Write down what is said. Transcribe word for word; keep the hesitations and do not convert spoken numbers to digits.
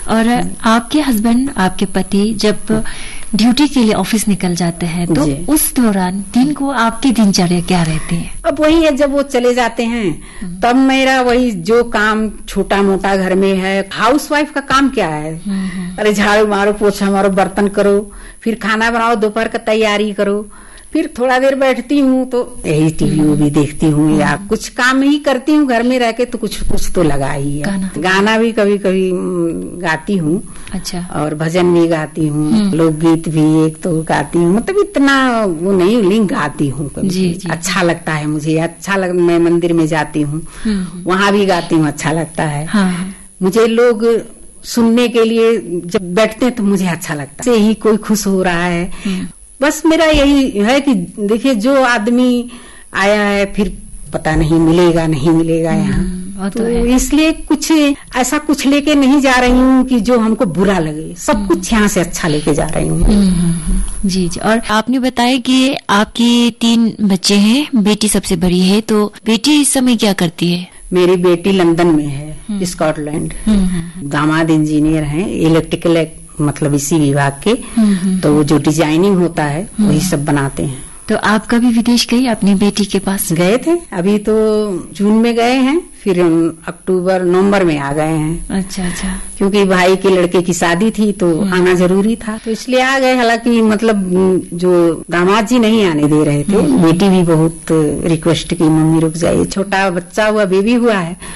और आपके हस्बैंड, आपके पति जब ड्यूटी के लिए ऑफिस निकल जाते हैं तो उस दौरान दिन को आपकी दिनचर्या क्या रहती है? अब वही है, जब वो चले जाते हैं तब मेरा वही जो काम छोटा मोटा घर में है, हाउसवाइफ का काम क्या है, अरे झाड़ू मारो, पोछा मारो, बर्तन करो, फिर खाना बनाओ, दोपहर का तैयारी करो, फिर थोड़ा देर बैठती हूँ तो यही टीवी भी देखती हूँ या कुछ काम ही करती हूँ घर में रह के, तो कुछ कुछ तो लगा ही है। गाना, गाना भी कभी कभी गाती हूँ। अच्छा। और भजन भी गाती हूँ, लोकगीत भी एक तो गाती हूँ, मतलब इतना वो नहीं, लिंग गाती हूँ। अच्छा लगता है मुझे, अच्छा लग, मैं मंदिर में जाती हूँ वहाँ भी गाती हूँ, अच्छा लगता है। हाँ। मुझे लोग सुनने के लिए जब बैठते हैं तो मुझे अच्छा लगता है, से ही कोई खुश हो रहा है। बस मेरा यही है कि देखिए, जो आदमी आया है फिर पता नहीं मिलेगा नहीं मिलेगा यहाँ, तो, तो इसलिए कुछ ऐसा कुछ लेके नहीं जा रही हूँ कि जो हमको बुरा लगे, सब कुछ यहाँ से अच्छा लेके जा रही हूँ। जी जी। और आपने बताया कि आपके तीन बच्चे हैं, बेटी सबसे बड़ी है, तो बेटी इस समय क्या करती है? मेरी बेटी लंदन में है, स्कॉटलैंड। दामाद इंजीनियर हैं, इलेक्ट्रिकल मतलब इसी विभाग के, तो वो जो डिजाइनिंग होता है वही सब बनाते हैं। तो आप कभी विदेश गई अपनी बेटी के पास? गए थे, अभी तो जून में गए हैं, फिर अक्टूबर नवंबर में आ गए हैं। अच्छा अच्छा। क्योंकि भाई के लड़के की शादी थी तो आना जरूरी था, तो इसलिए आ गए। हालांकि मतलब जो दामाद जी नहीं आने दे रहे थे, बेटी भी बहुत रिक्वेस्ट की, मम्मी रुक जाइए, छोटा बच्चा हुआ, बेबी हुआ है,